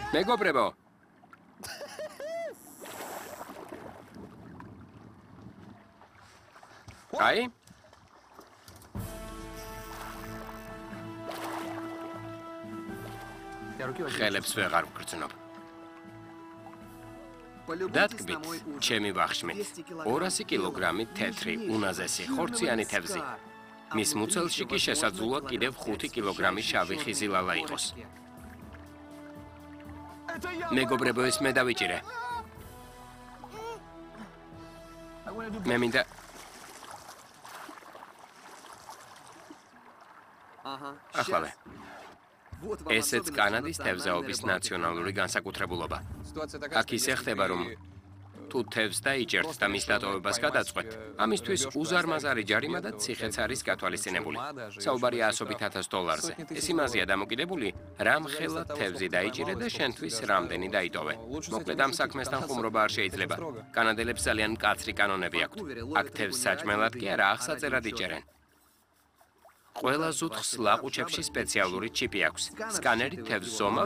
მეგობრებო. აი? ხელებს ვეღარ ვგრძნობ. დადგმით, ჩემი ვახშმით, 200 კილოგრამი თეთრი, უნაზესი, ხორციანი თევზი. მის მუცელში კი შესაძლოა კიდევ 5 კილოგრამი შავი ხიზილალა იყოს. მეგობრებო, ეს მე დავიჭირე. მე მინდა ახლა ესეც კანადის თევზაობის ნაციონალური განსაკუთრებულობა. აქ ისე ხდება, რომ თუ თევზს დაიჭერთ და მის დატოვებას გადაწყვეტ, ამისთვის უზარმაზარი ჯარიმა და ციხეც არის გათვალისწინებული. საუბარია $100,000-ზე. ეს იმაზეა დამოკიდებული, რამ ხელად თევზი დაიჭირე და შენთვის რამდენი დაიტოვე. მოკლედ ამ საქმესთან ხუმრობა არ შეიძლება. კანადელებს ძალიან მკაცრი კანონები აქვთ. აქ თევზს საჭმელად კი არა, აღსაწერად იჭერენ. ყველა ზუთხს ლაყუჩებში სპეციალური ჩიპი აქვს. სკანერით თევზს ზომა